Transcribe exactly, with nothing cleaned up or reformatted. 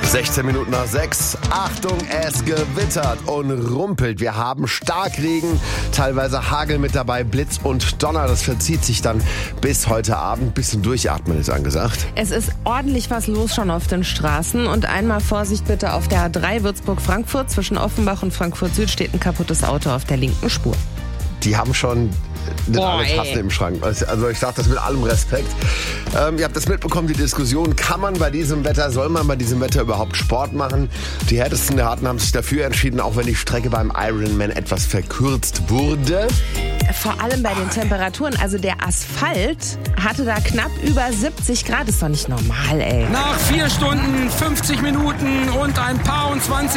sechzehn Minuten nach sechs. Achtung, es gewittert und rumpelt. Wir haben Starkregen, teilweise Hagel mit dabei, Blitz und Donner. Das verzieht sich dann bis heute Abend. Bisschen durchatmen ist angesagt. Es ist ordentlich was los schon auf den Straßen. Und einmal Vorsicht bitte auf der A drei Würzburg-Frankfurt. Zwischen Offenbach und Frankfurt Süd steht ein kaputtes Auto auf der linken Spur. Die haben schon nicht Boah, alle Tassen ey. im Schrank. Also ich sage das mit allem Respekt. Ähm, ihr habt das mitbekommen, die Diskussion. Kann man bei diesem Wetter, soll man bei diesem Wetter überhaupt Sport machen? Die Härtesten der Harten haben sich dafür entschieden, auch wenn die Strecke beim Ironman etwas verkürzt wurde. Vor allem bei den Temperaturen. Also der Asphalt hatte da knapp über siebzig Grad. Ist doch nicht normal, ey. Nach vier Stunden, fünfzig Minuten und ein paar und zwanzig